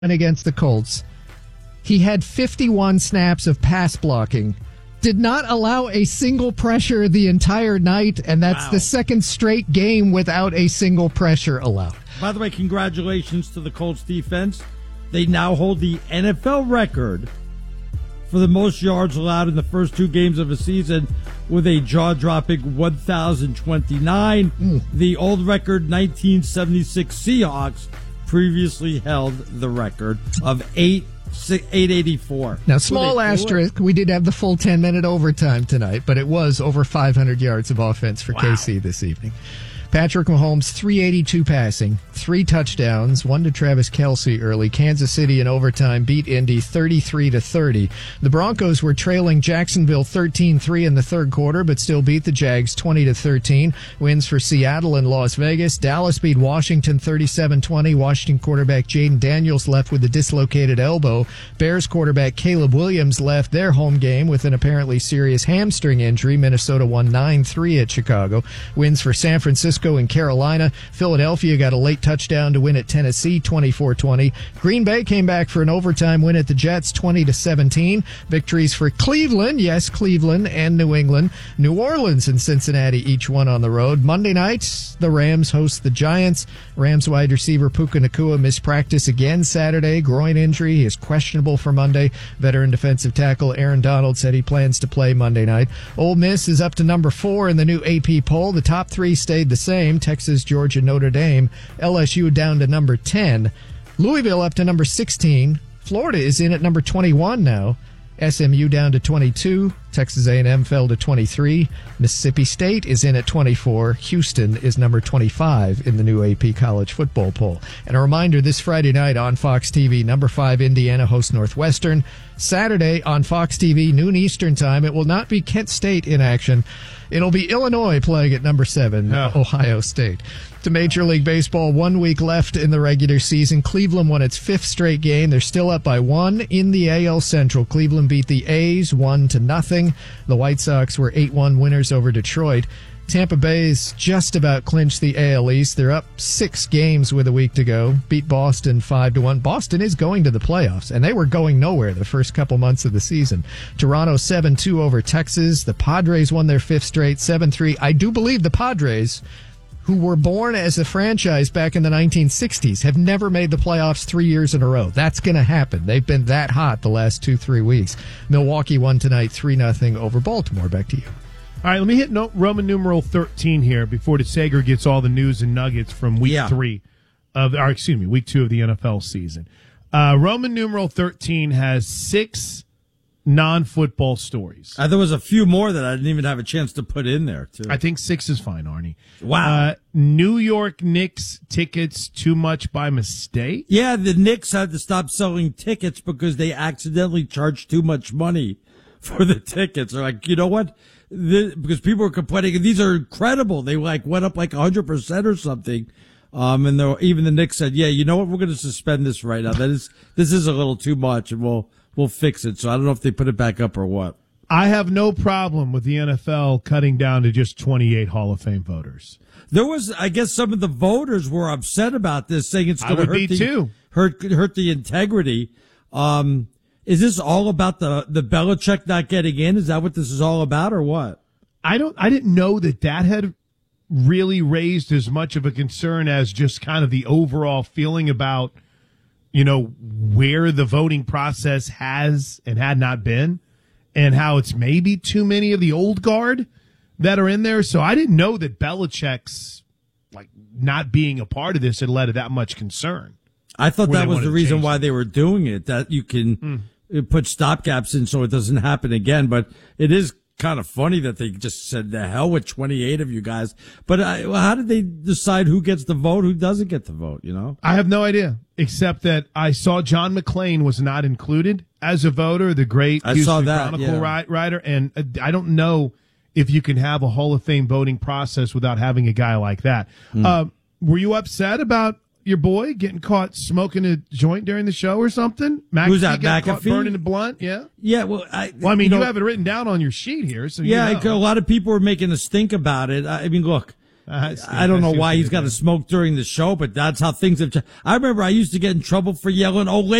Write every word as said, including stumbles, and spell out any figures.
against the Colts, he had fifty-one snaps of pass blocking, did not allow a single pressure the entire night, and that's wow. the second straight game without a single pressure allowed. By the way, congratulations to the Colts defense. They now hold the N F L record for the most yards allowed in the first two games of a season with a jaw-dropping one thousand twenty-nine. Mm. The old record, nineteen seventy-six Seahawks, previously held the record of eight eighty-four. Now, small asterisk, we did have the full ten-minute overtime tonight, but it was over five hundred yards of offense for wow. K C this evening. Patrick Mahomes, three eighty-two passing, three touchdowns, one to Travis Kelce early. Kansas City in overtime beat Indy thirty-three to thirty. The Broncos were trailing Jacksonville thirteen three in the third quarter, but still beat the Jags twenty to thirteen. Wins for Seattle and Las Vegas. Dallas beat Washington thirty-seven twenty. Washington quarterback Jaden Daniels left with a dislocated elbow. Bears quarterback Caleb Williams left their home game with an apparently serious hamstring injury. Minnesota won nine three at Chicago. Wins for San Francisco in Carolina. Philadelphia got a late touchdown to win at Tennessee twenty-four twenty. Green Bay came back for an overtime win at the Jets twenty to seventeen. Victories for Cleveland, yes, Cleveland and New England. New Orleans and Cincinnati each one on the road. Monday night, the Rams host the Giants. Rams wide receiver Puka Nacua missed practice again Saturday. Groin injury. He is questionable for Monday. Veteran defensive tackle Aaron Donald said he plans to play Monday night. Ole Miss is up to number four in the new A P poll. The top three stayed the same. Texas, Georgia, Notre Dame. L S U down to number ten. Louisville up to number sixteen. Florida is in at number twenty-one now. S M U down to twenty-two. Texas A and M fell to twenty-three. Mississippi State is in at twenty-four. Houston is number twenty-five in the new A P college football poll. And a reminder, this Friday night on Fox T V, number five Indiana hosts Northwestern. Saturday on Fox T V, noon Eastern time, it will not be Kent State in action. It'll be Illinois playing at number seven, oh. Ohio State. To Major League Baseball, one week left in the regular season. Cleveland won its fifth straight game. They're still up by one in the A L Central. Cleveland beat the A's one to nothing. The White Sox were eight one winners over Detroit. Tampa Bay's just about clinched the A L East. They're up six games with a week to go. Beat Boston five to one. Boston is going to the playoffs, and they were going nowhere the first couple months of the season. Toronto seven two over Texas. The Padres won their fifth straight, seven three. I do believe the Padres, who were born as a franchise back in the nineteen sixties, have never made the playoffs three years in a row. That's going to happen. They've been that hot the last two, three weeks. Milwaukee won tonight three nothing over Baltimore. Back to you. All right, let me hit no, Roman numeral thirteen here before DeSager gets all the news and nuggets from week yeah. three of, or excuse me, week two of the N F L season. Uh, Roman numeral thirteen has six non-football stories. Uh, there was a few more that I didn't even have a chance to put in there, too. I think six is fine, Arnie. Wow. Uh, New York Knicks tickets too much by mistake? Yeah, the Knicks had to stop selling tickets because they accidentally charged too much money for the tickets. They're like, you know what? The, because people were complaining, these are incredible. They like went up like one hundred percent or something. Um, and even the Knicks said, yeah, you know what? We're going to suspend this right now. That is, this is a little too much, and we'll, we'll fix it. So I don't know if they put it back up or what. I have no problem with the N F L cutting down to just twenty-eight Hall of Fame voters. There was, I guess some of the voters were upset about this, saying it's going to hurt the, too. hurt, hurt the integrity. Um, Is this all about the, the Belichick not getting in? Is that what this is all about or what? I don't, I didn't know that that had really raised as much of a concern as just kind of the overall feeling about, you know, where the voting process has and had not been and how it's maybe too many of the old guard that are in there. So I didn't know that Belichick's like not being a part of this had led to that much concern. I thought that was the reason why they were doing it, that you can mm. put stopgaps in so it doesn't happen again. But it is kind of funny that they just said, the hell with twenty-eight of you guys. But uh, how did they decide who gets the vote, who doesn't get the vote, you know? I have no idea, except that I saw John McClane was not included as a voter, the great I Houston saw that, Chronicle yeah. writer. And I don't know if you can have a Hall of Fame voting process without having a guy like that. Mm. Uh, were you upset about your boy getting caught smoking a joint during the show or something? McAfee Who's that, got McAfee? Caught burning a blunt? Yeah. Yeah, well, I, well, I mean, you, you know, have it written down on your sheet here, so yeah, you know. a lot of people were making a stink about it. I mean, look, Uh, Steve, I don't know see why what he's you got did to smoke during the show, but that's how things have changed. I remember I used to get in trouble for yelling, "Ole